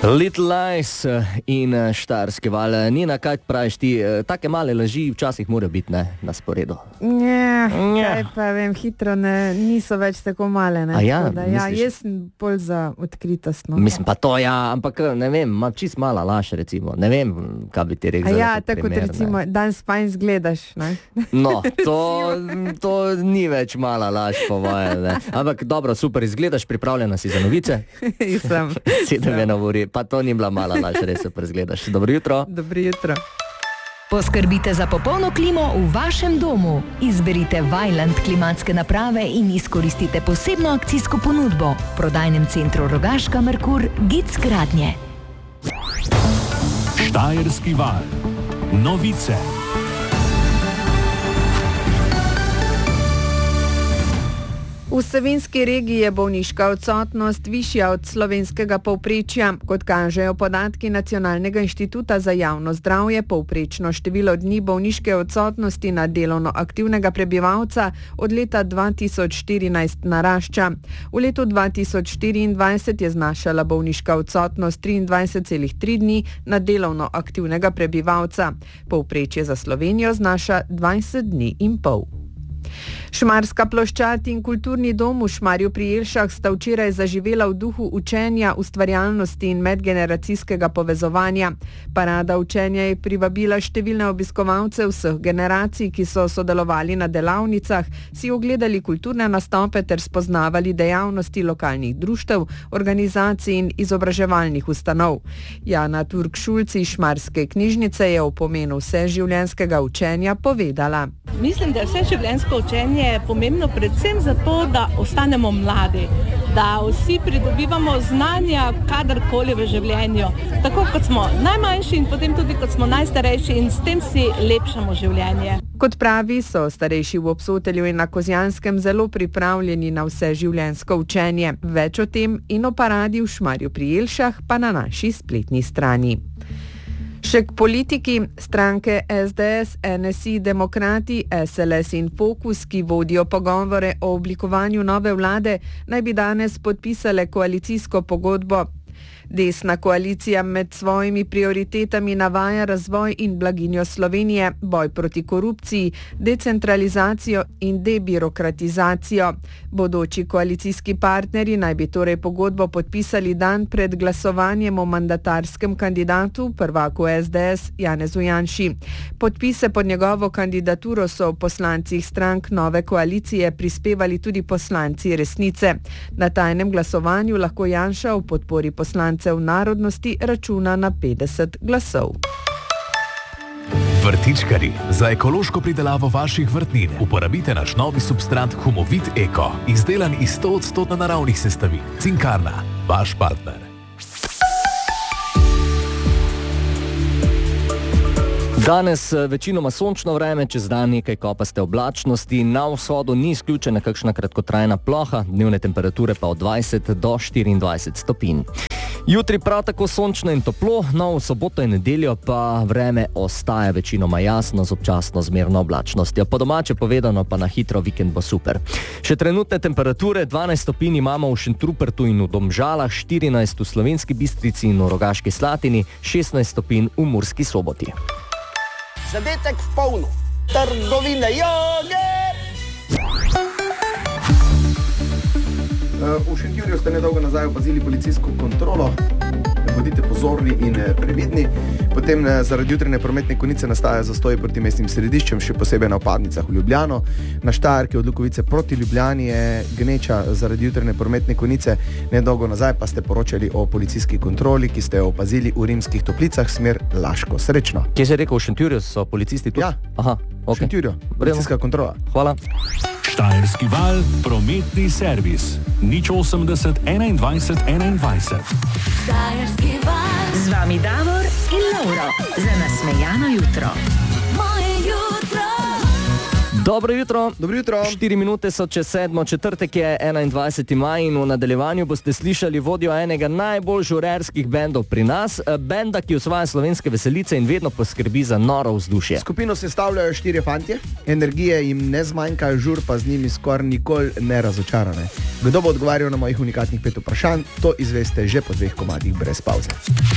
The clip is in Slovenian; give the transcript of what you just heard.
Little Lies in Štajerski val. Nina, kaj praviš ti? Take male laži včasih morajo biti na sporedu. Kaj pa vem, hitro niso več tako male. Jaz sem bolj za odkritost. Mislim pa to, ampak ne vem, čist mala laž recimo. Ne vem, kaj bi ti rekel. Tako kot recimo, danes fajn zgledaš, ne? No, to ni več mala laž po moje, ne. Ampak dobro, super, izgledaš, pripravljena si za novice? Sem. 7 na uri. Pa to ni bila mala laž, res super izgledaš. Dobro jutro. Dobro jutro. Poskrbite za popolno klimo v vašem domu. Izberite Vaillant klimatske naprave in izkoristite posebno akcijsko ponudbo. V prodajnem centru Rogaška Merkur Gic Gradnje. Štajerski val. Novice. V Savinjski regiji je bolniška odsotnost višja od slovenskega povprečja. Kot kažejo podatki Nacionalnega inštituta za javno zdravje, povprečno število dni bolniške odsotnosti na delovno aktivnega prebivalca od leta 2014 narašča. V letu 2024 je znašala bolniška odsotnost 23,3 dni na delovno aktivnega prebivalca. Povprečje za Slovenijo znaša 20 dni in pol. Šmarska ploščad in kulturni dom v Šmarju pri Jelšah sta včeraj zaživela v duhu učenja, ustvarjalnosti in medgeneracijskega povezovanja. Parada učenja je privabila številne obiskovalce vseh generacij, ki so sodelovali na delavnicah, si ogledali kulturne nastope ter spoznavali dejavnosti lokalnih društev, organizacij in izobraževalnih ustanov. Jana Turk-Šulc iz Šmarske knjižnice je o pomenu vseživljenjskega učenja povedala. Mislim, da je vseživljenjsko učenje pomembno predvsem zato, da ostanemo mladi, da vsi pridobivamo znanja kadarkoli v življenju, tako kot smo najmanjši in potem tudi kot smo najstarejši in s tem si lepšamo življenje. Kot pravi, so starejši v Obsotelju in na Kozjanskem zelo pripravljeni na vseživljenjsko učenje. Več o tem in o paradi v Šmarju pri Jelšah pa na naši spletni strani. Še k politiki. Stranke SDS, NSI, Demokrati, SLS in Fokus, ki vodijo pogovore o oblikovanju nove vlade, naj bi danes podpisale koalicijsko pogodbo. Desna koalicija med svojimi prioritetami navaja razvoj in blaginjo Slovenije, boj proti korupciji, decentralizacijo in debirokratizacijo. Bodoči koalicijski partnerji naj bi torej pogodbo podpisali dan pred glasovanjem o mandatarskem kandidatu, prvaku SDS Janezu Janši. Podpise pod njegovo kandidaturo so v poslancih strank nove koalicije prispevali tudi poslanci Resnice. Na tajnem glasovanju lahko Janša v podpori poslancev narodnosti računa na 50 glasov. Vrtičkarji, za ekološko pridelavo vaših vrtnin uporabite naš novi substrat Humovit Eko, izdelan iz 100% naravnih sestavin. Cinkarna, vaš partner. Danes večinoma sončno vreme, čez dan nekaj kopaste oblačnosti, na vzhodu ni izključena kakšna kratkotrajna ploha, dnevne temperature pa od 20 do 24 stopinj. Jutri prav tako sončno in toplo, no v soboto in nedeljo pa vreme ostaja večinoma jasno z občasno zmerno oblačnostjo. Po domače povedano pa na hitro vikend bo super. Še trenutne temperature 12 stopinj imamo v Šentrupertu in v Domžalah, 14 v Slovenski Bistrici in v Rogaški Slatini, 16 stopinj v Murski Soboti. Zadetek v polno. Trgovine joge! V Šentjurju ste nedolgo nazaj opazili policijsko kontrolo. Bodite pozorni in previdni. Potem zaradi jutranje prometne konice nastaja zastoji proti mestnim središčem, še posebej na vpadnicah v Ljubljano. Na Štajerki od Lukovice proti Ljubljani je gneča zaradi jutranje prometne konice. Nedolgo nazaj pa ste poročali o policijski kontroli, ki ste jo opazili v Rimskih Toplicah, smer Laško. Srečno. Kje si rekel, v Šentjurju so policisti tu? Ja, aha, v Šentjurju. Policijska kontrola. Hvala. Štajerski val, prometni servis. 080 21 21. Štajerski val. Z vami Davor in Lauro. Za nasmejano jutro. Moje jutro. Dobro jutro. Dobro jutro. 4 minute so čez 7, četrtek je 21. maj in v nadaljevanju boste slišali vodjo enega najbolj žurerskih bendov pri nas, benda, ki osvaja slovenske veselice in vedno poskrbi za noro vzdušje. Skupino sestavljajo 4 fantje, energije jim ne zmanjka, žur pa z njimi skoraj nikoli ne razočarane. Kdo bo odgovarjal na mojih unikatnih 5 vprašanj, to izveste že po 2 komadih brez pauze.